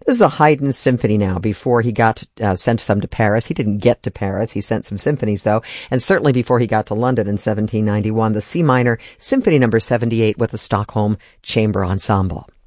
This is a Haydn symphony now. Before he got sent some to Paris. He didn't get to Paris. He sent some symphonies, though. And certainly before he got to London in 1791, the C minor Symphony No. 78 with the Stockholm Chamber Ensemble.